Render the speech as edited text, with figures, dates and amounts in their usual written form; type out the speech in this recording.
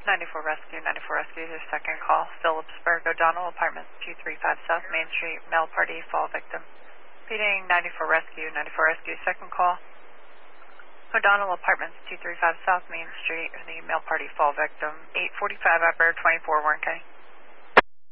94 Rescue, 94 Rescue, their second call. Phillipsburg, O'Donnell, Apartments 235 South Main Street, male party, fall victim. Repeating 94 Rescue, 94 Rescue, second call. O'Donnell, Apartments 235 South Main Street, the male party, fall victim. 845 Upper, 24 Warren County.